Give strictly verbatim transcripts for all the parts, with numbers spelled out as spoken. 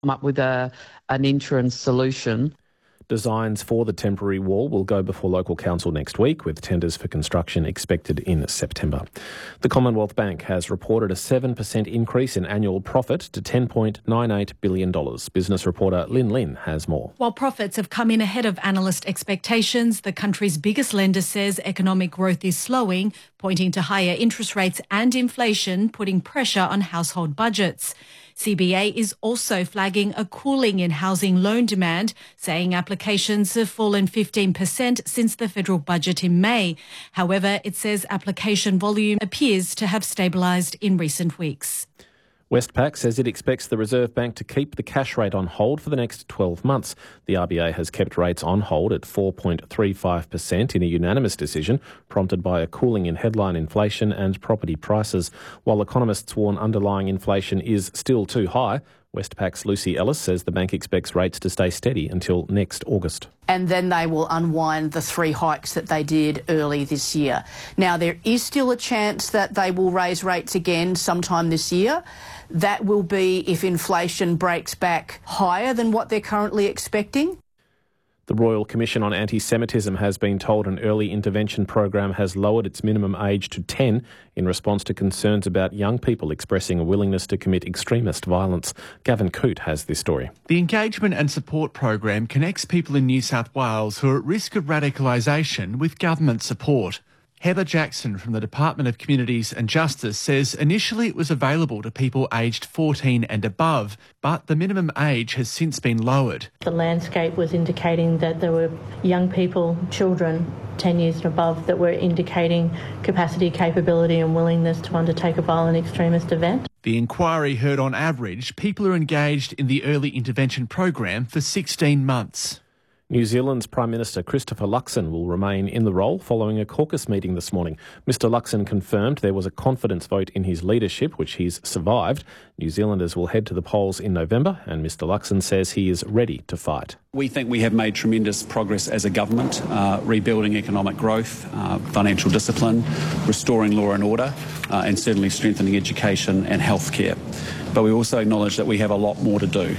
come up with a an interim solution. Designs for the temporary wall will go before local council next week, with tenders for construction expected in September. The Commonwealth Bank has reported a seven percent increase in annual profit to ten point nine eight billion dollars. Business reporter Lynn Lynn has more. While profits have come in ahead of analyst expectations, the country's biggest lender says economic growth is slowing, pointing to higher interest rates and inflation putting pressure on household budgets. C B A is also flagging a cooling in housing loan demand, saying applications have fallen fifteen percent since the federal budget in May. However, it says application volume appears to have stabilised in recent weeks. Westpac says it expects the Reserve Bank to keep the cash rate on hold for the next twelve months. The R B A has kept rates on hold at four point three five percent in a unanimous decision prompted by a cooling in headline inflation and property prices. While economists warn underlying inflation is still too high, Westpac's Lucy Ellis says the bank expects rates to stay steady until next August. And then they will unwind the three hikes that they did early this year. Now, there is still a chance that they will raise rates again sometime this year. That will be if inflation breaks back higher than what they're currently expecting. The Royal Commission on Anti-Semitism has been told an early intervention program has lowered its minimum age to ten in response to concerns about young people expressing a willingness to commit extremist violence. Gavin Coote has this story. The Engagement and Support Program connects people in New South Wales who are at risk of radicalisation with government support. Heather Jackson from the Department of Communities and Justice says initially it was available to people aged fourteen and above, but the minimum age has since been lowered. The landscape was indicating that there were young people, children, ten years and above, that were indicating capacity, capability and willingness to undertake a violent extremist event. The inquiry heard on average people are engaged in the early intervention program for sixteen months. New Zealand's Prime Minister Christopher Luxon will remain in the role following a caucus meeting this morning. Mister Luxon confirmed there was a confidence vote in his leadership, which he's survived. New Zealanders will head to the polls in November, and Mister Luxon says he is ready to fight. We think we have made tremendous progress as a government, uh, rebuilding economic growth, uh, financial discipline, restoring law and order, uh, and certainly strengthening education and healthcare. But we also acknowledge that we have a lot more to do.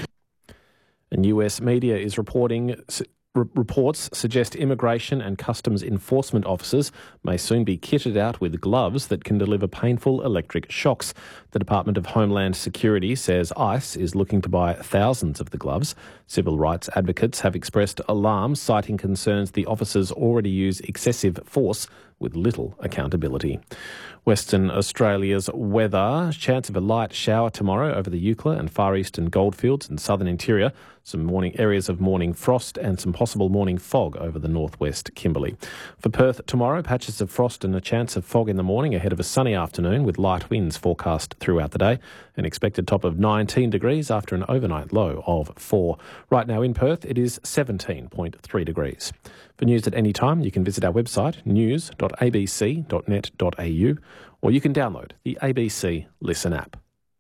And U S media is reporting... R- reports suggest immigration and customs enforcement officers may soon be kitted out with gloves that can deliver painful electric shocks. The Department of Homeland Security says ICE is looking to buy thousands of the gloves. Civil rights advocates have expressed alarm, citing concerns the officers already use excessive force with little accountability. Western Australia's weather. Chance of a light shower tomorrow over the Eucla and far eastern goldfields and southern interior. Some morning areas of morning frost and some possible morning fog over the northwest Kimberley. For Perth tomorrow, patches of frost and a chance of fog in the morning ahead of a sunny afternoon with light winds forecast throughout the day. An expected top of nineteen degrees after an overnight low of four. Right now in Perth, it is seventeen point three degrees. For news at any time, you can visit our website, news dot a b c dot net dot a u, or you can download the A B C Listen app.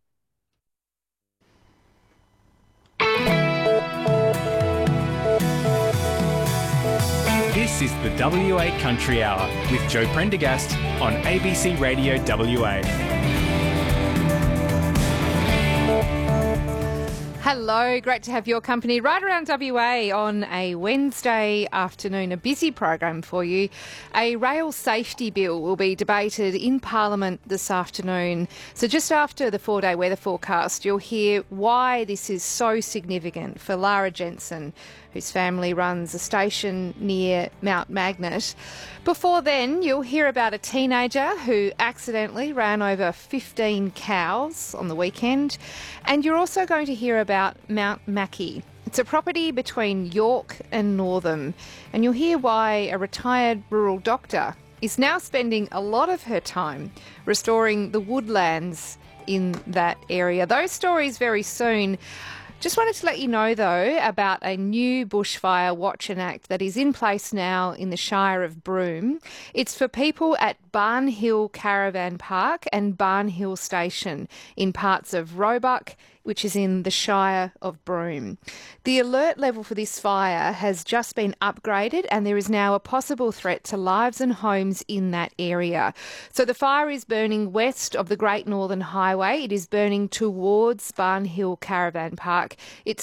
This is the W A Country Hour with Joe Prendergast on A B C Radio W A. Hello, great to have your company right around W A on a Wednesday afternoon. A busy program for you. A rail safety bill will be debated in Parliament this afternoon. So just after the four-day weather forecast, you'll hear why this is so significant for Lara Jensen, whose family runs a station near Mount Magnet. Before then, you'll hear about a teenager who accidentally ran over fifteen cows on the weekend. And you're also going to hear about Mount Mackie. It's a property between York and Northam. And you'll hear why a retired rural doctor is now spending a lot of her time restoring the woodlands in that area. Those stories very soon. Just wanted to let you know, though, about a new bushfire watch and act that is in place now in the Shire of Broome. It's for people at Barn Hill Caravan Park and Barn Hill Station in parts of Roebuck, which is in the Shire of Broome. The alert level for this fire has just been upgraded and there is now a possible threat to lives and homes in that area. So the fire is burning west of the Great Northern Highway. It is burning towards Barn Hill Caravan Park. It's